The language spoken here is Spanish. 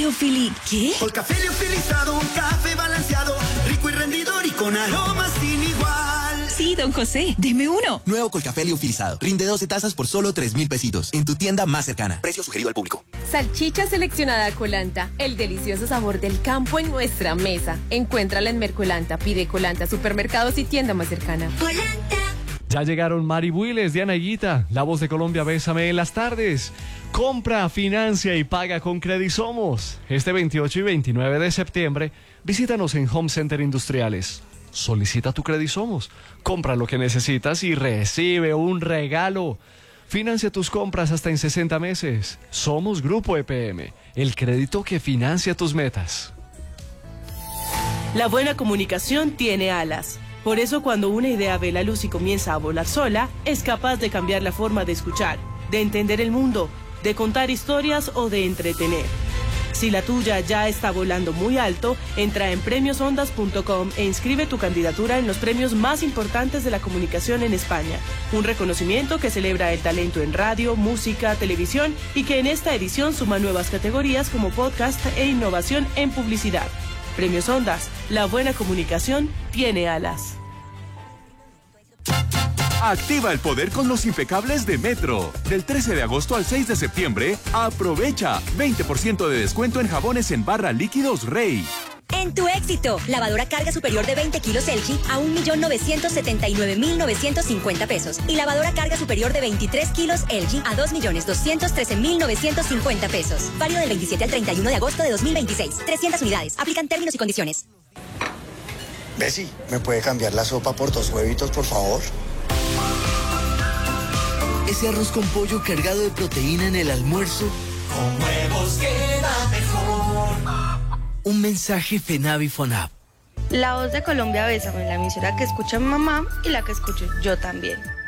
liofili, ¿qué? Café liofilizado, un café balanceado, rico y rendidor y con aromas sin igual. Sí, don José, deme uno. Nuevo Colcafé liofilizado. Rinde 12 tazas por solo 3.000 pesitos. En tu tienda más cercana. Precio sugerido al público. Salchicha seleccionada Colanta. El delicioso sabor del campo en nuestra mesa. Encuéntrala en Mercolanta. Pide Colanta, supermercados y tienda más cercana. Colanta. Ya llegaron Mari Builes, Diana Higuita, La Voz de Colombia, Bésame en las tardes. Compra, financia y paga con Credisomos. Este 28 y 29 de septiembre, visítanos en Home Center Industriales. Solicita tu Credisomos. Compra lo que necesitas y recibe un regalo. Financia tus compras hasta en 60 meses. Somos Grupo EPM, el crédito que financia tus metas. La buena comunicación tiene alas. Por eso cuando una idea ve la luz y comienza a volar sola, es capaz de cambiar la forma de escuchar, de entender el mundo, de contar historias o de entretener. Si la tuya ya está volando muy alto, entra en premiosondas.com e inscribe tu candidatura en los premios más importantes de la comunicación en España. Un reconocimiento que celebra el talento en radio, música, televisión y que en esta edición suma nuevas categorías como podcast e innovación en publicidad. Premios Ondas, la buena comunicación tiene alas. Activa el poder con los impecables de Metro. Del 13 de agosto al 6 de septiembre, aprovecha 20% de descuento en jabones en barra líquidos Rey. En tu éxito, lavadora carga superior de 20 kilos LG a 1.979.950 pesos y lavadora carga superior de 23 kilos LG a 2.213.950 pesos. Válido del 27 al 31 de agosto de 2026. 300 unidades. Aplican términos y condiciones. Bessie, ¿me puede cambiar la sopa por 2 huevitos, por favor? Ese arroz con pollo cargado de proteína en el almuerzo. Con huevos queda mejor. Un mensaje FENAVI FONAP. La Voz de Colombia, Bésame, la emisora que escucha mi mamá y la que escucho yo también.